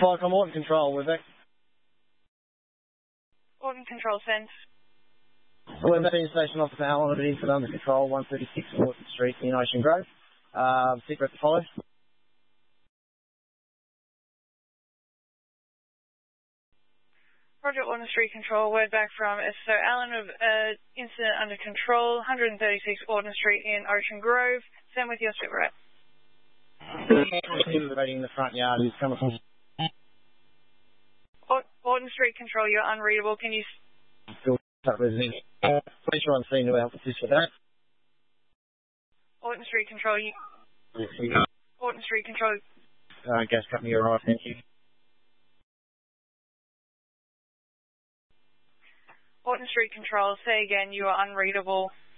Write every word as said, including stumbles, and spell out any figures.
Flycom Orton Control, we're back. Orton Control, send. We're back in Station Officer Allen, it is under control, one thirty-six Orton Street in Ocean Grove. Uh, secret to follow. Roger, Orton Street Control, word back from S O Allen of uh, incident under control, one thirty-six Orton Street in Ocean Grove. Send with your super rep. In the front yard is coming from Orton Street Control, you're unreadable. Can you... still up resident. Please try on scene to help assist with that. Orton Street Control, you... Orton Street Control... Uh, gas company, you're right, thank you. Orton Street Control, say again, you are unreadable.